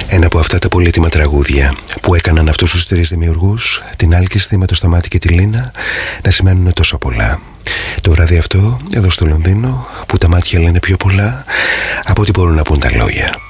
Ένα από αυτά τα πολύτιμα τραγούδια που έκαναν αυτούς τους τρεις δημιουργούς, την Άλκηστη με το Σταμάτη και τη Λίνα, να σημαίνουν τόσο πολλά. Το βράδυ αυτό, εδώ στο Λονδίνο, που τα μάτια λένε πιο πολλά από ό,τι μπορούν να πούν τα λόγια.